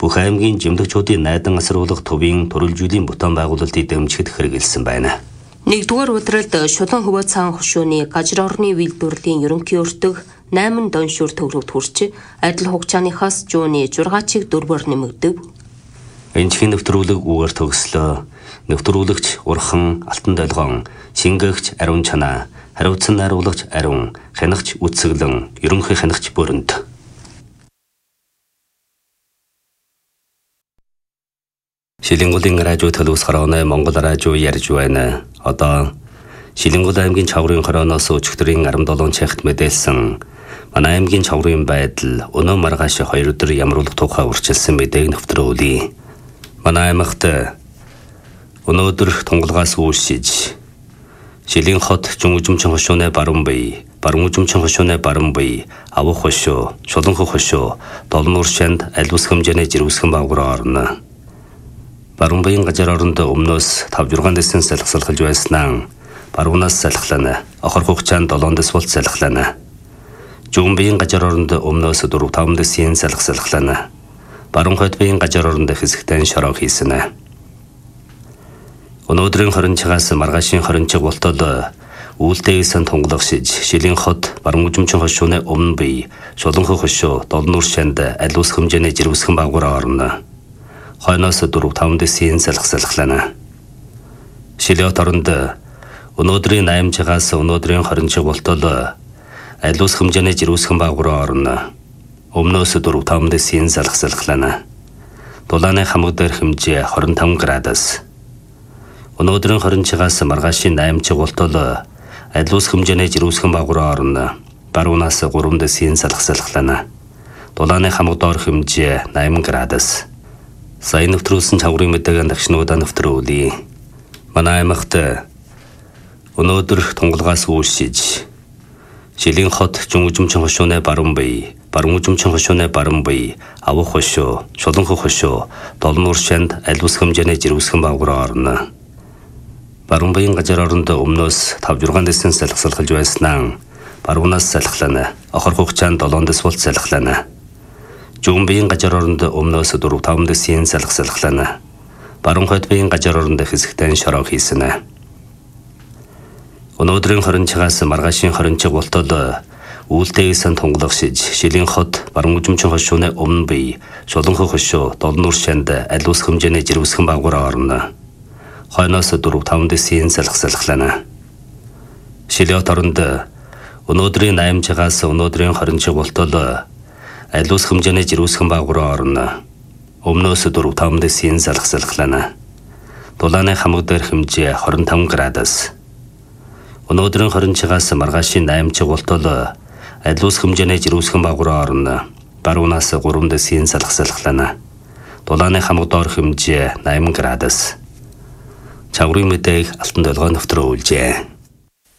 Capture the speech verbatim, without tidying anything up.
бүх аймгийн жимлэгчүүдийн найдан асруулах төвийн төрөлжүүлийн бүтээн байгуулалтыг дэмжихэд хэрэгэлсэн байна. Нэгдүгээр удиралд Шулуун хөвөө цаан хошууны гажир орны үйлдвэрлэлийн ерөнхий өртөг найман доншуур төгрөгт хүрч адил хугацааныхаас жууны жургаачийг дөрвөөр нэмэгдэв. Энэчхийн нэвтрүүлэг үгээр төгслөө. Нэвтрүүлэгч Урхан Алтан Долгоон, шингээгч Ариун Чанаа, хариуцсан найруулагч Ариун, хянагч Үтсэглэн, ерөнхий хянагч Бөрөнд. Шилэнгулийн радио төлөвс хорооны Монгол радио ярьж байна. Одоо Шилэнгул аймгийн Чаврын хорооноос өчигдрийн арван чагт мэдээлсэн манай аймгийн Чаврын байдал өнөө маргааш хоёр өдөр ямруулах тухай урьдчилсан мэдээг нэвтрүүлье. Манай аймагт өнөөдөр тунгалгаас үүсэж Шилийн хот Жунгужимчин хошууны баруун бие, баруун үжимчин хошууны баруун бие, Авах хошуу, Чулуунх хошуу, Долнуур шанд аль ус хэмжээний жирэмсгэн баагураа орно. Баруун биеийн гажир оронд өмнөөс тавж зургаан дэсэн салхисалхалж байснаа баруунаас салхилана. Охор хугацаанд долоон дэс бол салхилана. Жуун биеийн гажир оронд өмнөөс дөрөв таван дэсийн салхисалхалана. Баруун хойд биеийн гажир оронд хэсэгтэн шороо хийсэнэ. Өнөөдрийн хорин цагаас маргаашийн хорин цаг болтол үүлтэйсэн тунгалагшиж Шилийн хот баруун үжимчин хошууны өмнө бие, Чулуунх хошуу, Долнуур шанд аль ус хэмжээний жирэмсгэн баагураа орно. Хойноос дөрөв таван дэсийн салхисалхалана. Шилиот оронд өнөөдрийн найм цагаас өнөөдрийн хорин цаг болтол аль ус хэмжээний жирэмсгэн баагураа орно. Өмнөөс дөрөв таван дэсийн салхисалхалана. Дулааны хамаг дээр хэмжээ хорин таван градус. Өнөөдрийн хорин цагаас маргаашийн найм цаг болтол аль ус хэмжээний жирэмсгэн баагураа орно. Баруунаас гурван дэсийн салхисалхалана. Дулааны хамаг доор хэмжээ найман градус. Сайн нэвтрүүлсэн Чаврын мэдээгийн дагшнуудаа нэвтрүүлье. Манай аймагт өнөөдөр тунгалгаас үүсэж Шилийн хот Жунгужимчин хошууны баруун бие, баруун үжимчин хошууны баруун бие, Авах хошуу, Чулуунх хошуу, Долнуур шанд аль ус хэмжээний жирэмсгэн баагураа орно. Баруун биеийн гажир оронд өмнөөс тавж зургаан дэсэн салхисалхалж байснаа баруунаас салхилана. Охор хугацаанд долоон дэс бол салхилана. Жуун биеийн гажир оронд өмнөөс дөрөв таван дэсийн салхисалхалана. Баруун хойд биеийн гажир оронд хэсэгтэн шороо хийсэнэ. Өнөөдрийн хорин цагаас маргаашийн хорин цаг болтол үүлтэйсэн тунгалагшиж Шилийн хот баруун үжимчин хошууны өмнө бие, Чулуунх хошуу, Долнуур шанд аль ус хэмжээний жирэмсгэн баагураа орно. Хойноос дөрөв таван дэсийн салхисалхалана. Шилиот оронд өнөөдрийн найм цагаас өнөөдрийн хорин цаг болтол аль ус хэмжээний жирэмсгэн баагураа орно. Өмнөөс дөрөв таван дэсийн салхисалхалана. Дулааны хамаг дээр хэмжээ хорин таван градус. Өнөөдрийн хорин цагаас маргаашийн найм цаг болтол аль ус хэмжээний жирэмсгэн баагураа орно. Баруунаас гурван дэсийн салхисалхалана. Дулааны хамаг доор хэмжээ найман градус. Чаврын мэдээг Алтан Долгоон нэвтрүүлжээ.